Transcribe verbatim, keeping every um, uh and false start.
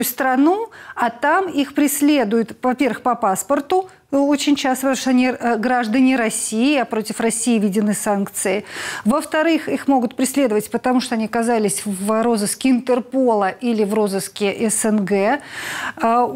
страну, а там их преследуют, во-первых, по паспорту, очень часто, потому что они граждане России, а против России введены санкции. Во-вторых, их могут преследовать, потому что они оказались в розыске Интерпола или в розыске СНГ.